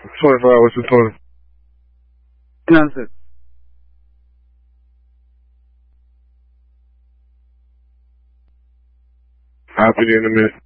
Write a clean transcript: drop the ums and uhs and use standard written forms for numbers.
25, what's the total? Nonsense. I'll be there in a minute.